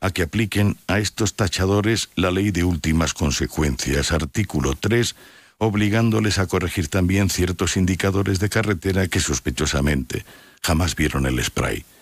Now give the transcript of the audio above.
a que apliquen a estos tachadores la ley de últimas consecuencias, artículo 3, obligándoles a corregir también ciertos indicadores de carretera que sospechosamente jamás vieron el spray.